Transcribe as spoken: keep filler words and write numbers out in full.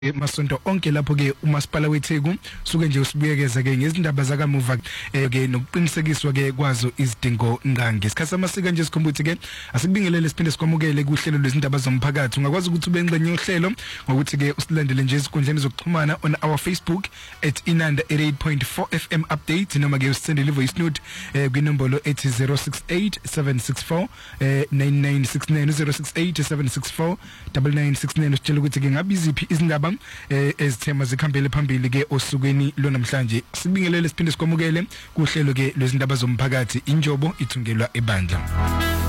Masonto onke lapho ke uMasipala weTheku suke nje usibuyekeza ke ngezindaba zakamuva ke nokuqinisekiswa ke kwazo izidingo ngange isikhathi samasika nje sikhombuthi ke asikubingelele siphinde sikwamukele kuhlelo lwezindaba zomphakathi ungakwazi ukuthi ube ngcenye yohlelo ngokuthi ke usilandele nje izinkundleni zokuxhumana on our Facebook at inanda eighty-eight point four F M update noma ke usendele voice note kwinombolo ethi zero six eight seven six four nine nine six nine zero six eight seven six four nine nine six nine usitshela ukuthi ke ngabe iziphi izindaba eh ezithema zikhambele phambili ke osukweni lo namhlanje sibingelele siphinde sikwamukele kuhlelo ke lwezindaba zomphakathi injobo ithungelwa ebandla.